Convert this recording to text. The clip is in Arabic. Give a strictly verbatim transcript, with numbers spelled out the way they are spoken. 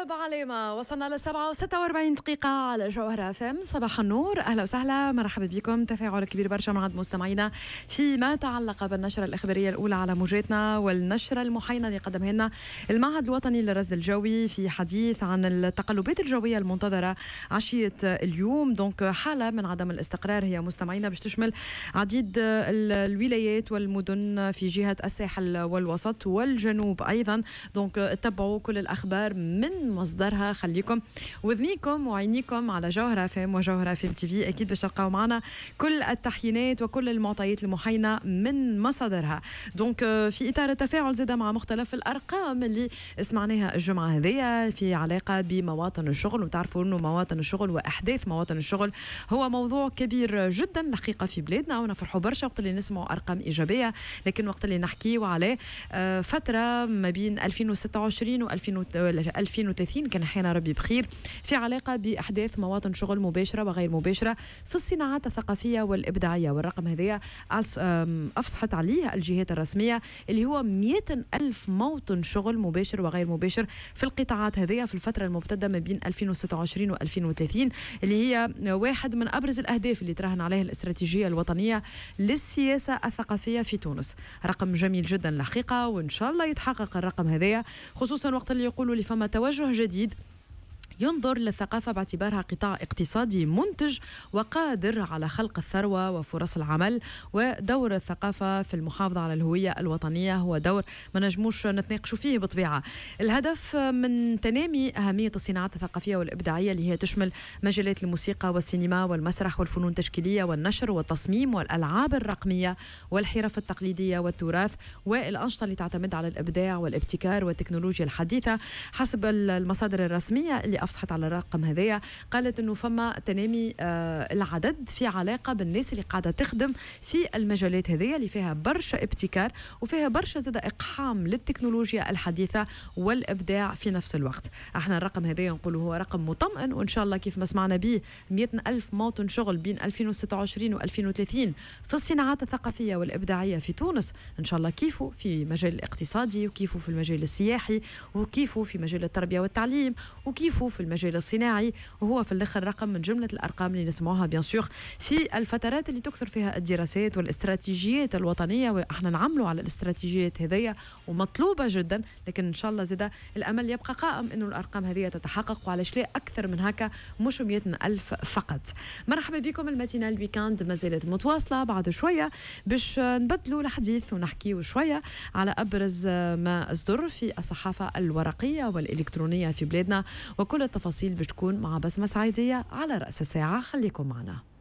أبو عليمة. وصلنا للسبعة وستة وأربعين دقيقة على جوهرة اف ام. صباح النور، أهلا وسهلا، مرحبا بكم. تفاعل كبير برشا من عند مستمعينا فيما تعلق بالنشرة الإخبارية الأولى على موجاتنا، والنشرة المحاينة اللي قدمها لنا المعهد الوطني للرصد الجوي في حديث عن التقلبات الجوية المنتظرة عشية اليوم. دونك حالة من عدم الاستقرار هي مستمعينا باش تشمل عديد الولايات والمدن في جهة الساحل والوسط والجنوب أيضا. دونك تتبعوا كل الأخبار من مصدرها، خليكم وذنيكم وعينيكم على جوهرة اف ام وجوهرة اف ام تي في. اكيد باش تلقاو معنا كل التحيينات وكل المعطيات المحينة من مصادرها. دونك في اطار التفاعل زاد مع مختلف الارقام اللي سمعناها الجمعة هذه في علاقة بمواطن الشغل، وتعرفوا انه مواطن الشغل واحداث مواطن الشغل هو موضوع كبير جدا الحقيقة في بلادنا، ونفرحوا برشا وقت اللي نسمعوا ارقام ايجابية. لكن وقت اللي نحكيوا عليه فترة ما بين ألفين وستة وعشرين و ألفين وثلاثين كان احيانا ربي بخير في علاقه باحداث مواطن شغل مباشره وغير مباشره في الصناعات الثقافيه والابداعيه. والرقم هذايا افصحت عليه الجهات الرسميه اللي هو مئة ألف موطن شغل مباشر وغير مباشر في القطاعات هذيا في الفتره الممتده ما بين ألفين وستة وعشرين و ألفين وثلاثين، اللي هي واحد من ابرز الاهداف اللي تراهن عليها الاستراتيجيه الوطنيه للسياسه الثقافيه في تونس. رقم جميل جدا الحقيقه، وان شاء الله يتحقق الرقم هذايا، خصوصا وقت اللي يقولوا لي فما توجه جديد ينظر للثقافة باعتبارها قطاع اقتصادي منتج وقادر على خلق الثروة وفرص العمل. ودور الثقافة في المحافظة على الهوية الوطنية هو دور ما نجموش نتناقشوا فيه بطبيعة. الهدف من تنامي أهمية الصناعات الثقافية والإبداعية اللي هي تشمل مجالات الموسيقى والسينما والمسرح والفنون التشكيلية والنشر والتصميم والألعاب الرقمية والحرف التقليدية والتراث والأنشطة اللي تعتمد على الإبداع والابتكار والتكنولوجيا الحديثة. حسب المصادر الرسمية اللي أفصحت على الرقم هذايا، قالت أنه فما تنامي آه العدد في علاقة بالناس اللي قاعدة تخدم في المجالات هذيا اللي فيها برشا ابتكار وفيها برشا زاد إقحام للتكنولوجيا الحديثة والإبداع في نفس الوقت. احنا الرقم هذايا نقوله هو رقم مطمئن، وإن شاء الله كيف ما سمعنا به مئة ألف موطن شغل بين ألفين وستة وعشرين و ألفين وثلاثين في الصناعات الثقافية والإبداعية في تونس، إن شاء الله كيفوا في مجال الاقتصادي وكيفوا في المجال السياحي وكيفوا في مجال التربية والتعليم وكيفوا في المجال الصناعي. وهو في الاخر رقم من جمله الارقام اللي نسمعوها بيان سور في الفترات اللي تكثر فيها الدراسات والاستراتيجيات الوطنيه، واحنا نعملوا على الاستراتيجيات هذيا ومطلوبه جدا. لكن ان شاء الله زاد الامل يبقى قائم انه الارقام هذه تتحقق، وعلاش لا اكثر من هكا، مش مئة ألف فقط. مرحبا بكم. الماتينال الويكاند ما زالت متواصله، بعد شويه باش نبدلوا الحديث ونحكيوا شويه على ابرز ما اصدر في الصحافه الورقيه والالكترونيه في بلادنا، وكل التفاصيل بتكون مع بسمة سعيدية على رأس الساعة. خليكم معنا.